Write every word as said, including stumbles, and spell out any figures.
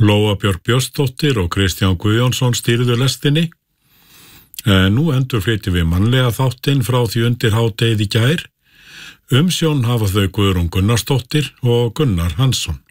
Lóa Björk Björnsdóttir og Kristján Guðjónsson stýrðu lestinni. En nú endurflytjum við mannlega þáttinn frá því undir hádegið í gær. Umsjón hafa þau Guðrún Gunnarsdóttir og Gunnar Hansson.